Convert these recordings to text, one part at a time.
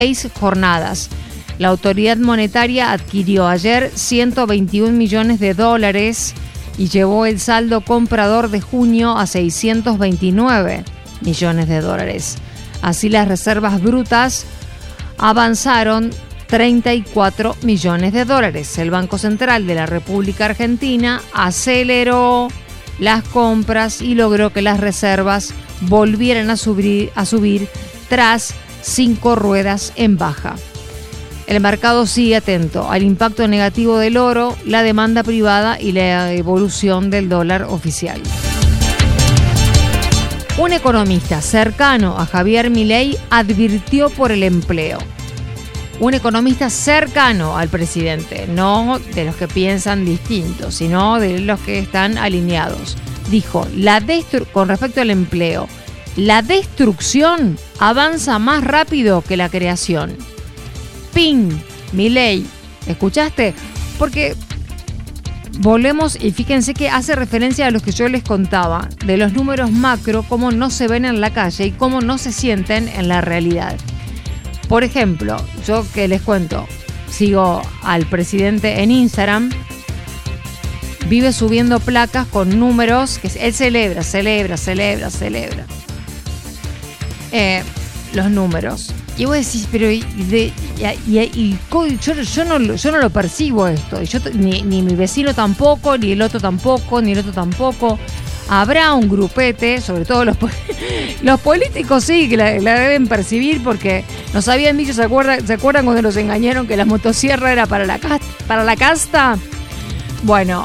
6 jornadas. La autoridad monetaria adquirió ayer $121 millones y llevó el saldo comprador de junio a $629 millones. Así, las reservas brutas avanzaron $34 millones. El Banco Central de la República Argentina aceleró las compras y logró que las reservas volvieran a subir tras 5 ruedas en baja. El mercado sigue atento al impacto negativo del oro, la demanda privada y la evolución del dólar oficial. Un economista cercano a Javier Milei advirtió por el empleo. Un economista cercano al presidente, no de los que piensan distintos, sino de los que están alineados. Dijo, con respecto al empleo, la destrucción avanza más rápido que la creación. ¡Ping! Milei, ¿escuchaste? Porque volvemos y fíjense que hace referencia a los que yo les contaba, de los números macro, cómo no se ven en la calle y cómo no se sienten en la realidad. Por ejemplo, yo que les cuento, sigo al presidente en Instagram, vive subiendo placas con números que él celebra. Los números. Y vos decís, pero yo no lo percibo esto. Ni mi vecino tampoco, ni el otro tampoco. Habrá un grupete, sobre todo los políticos sí, que la deben percibir porque nos habían dicho, ¿se acuerdan cuando nos engañaron que la motosierra era para la casta? Bueno,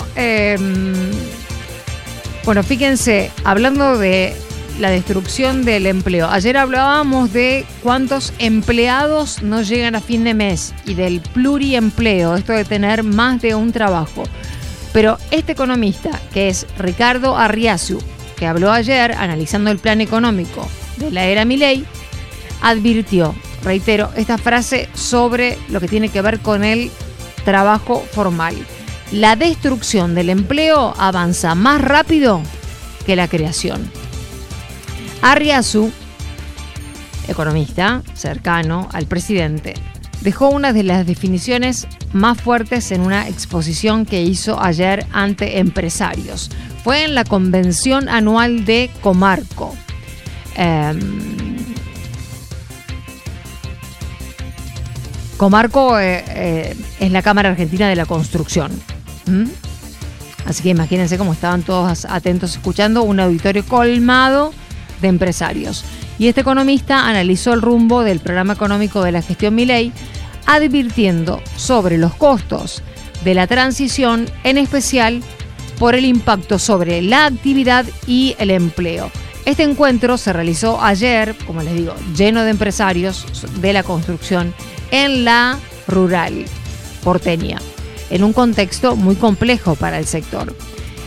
fíjense, hablando de la destrucción del empleo. Ayer hablábamos de cuántos empleados no llegan a fin de mes y del pluriempleo, esto de tener más de un trabajo. Pero este economista, que es Ricardo Arriazu, que habló ayer analizando el plan económico de la era Milei, advirtió, reitero, esta frase sobre lo que tiene que ver con el trabajo formal. La destrucción del empleo avanza más rápido que la creación. Arriazu, economista cercano al presidente, dejó una de las definiciones más fuertes en una exposición que hizo ayer ante empresarios. Fue en la convención anual de Comarco. Comarco es la Cámara Argentina de la Construcción. Así que imagínense cómo estaban todos atentos escuchando, un auditorio colmado de empresarios. Y este economista analizó el rumbo del programa económico de la gestión Milei, advirtiendo sobre los costos de la transición, en especial por el impacto sobre la actividad y el empleo. Este encuentro se realizó ayer, como les digo, lleno de empresarios de la construcción en la rural porteña, en un contexto muy complejo para el sector.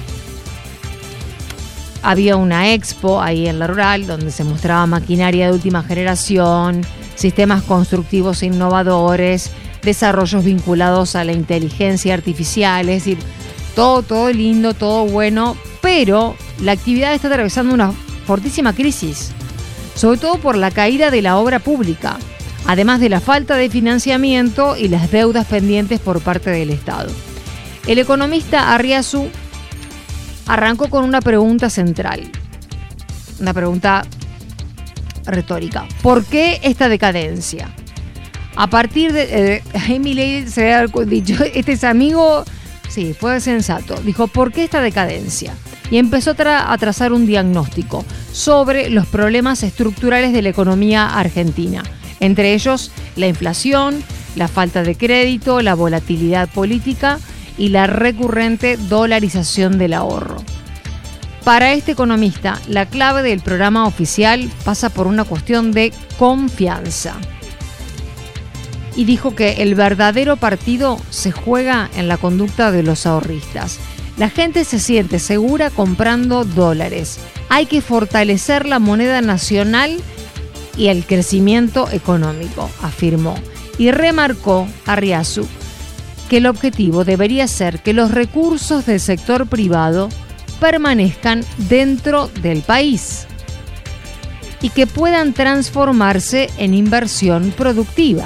Había una expo ahí en la rural donde se mostraba maquinaria de última generación, sistemas constructivos innovadores, desarrollos vinculados a la inteligencia artificial, es decir, todo lindo, todo bueno, pero la actividad está atravesando una fortísima crisis, sobre todo por la caída de la obra pública, además de la falta de financiamiento y las deudas pendientes por parte del Estado. El economista Arriazu arrancó con una pregunta central, una pregunta retórica. ¿Por qué esta decadencia? A partir de Milei se ha dicho, este es amigo, sí, fue sensato. Dijo, ¿por qué esta decadencia? Y empezó a trazar un diagnóstico sobre los problemas estructurales de la economía argentina. Entre ellos, la inflación, la falta de crédito, la volatilidad política y la recurrente dolarización del ahorro. Para este economista, la clave del programa oficial pasa por una cuestión de confianza. Y dijo que el verdadero partido se juega en la conducta de los ahorristas. La gente se siente segura comprando dólares. Hay que fortalecer la moneda nacional y el crecimiento económico, afirmó. Y remarcó Arriazu que el objetivo debería ser que los recursos del sector privado permanezcan dentro del país y que puedan transformarse en inversión productiva.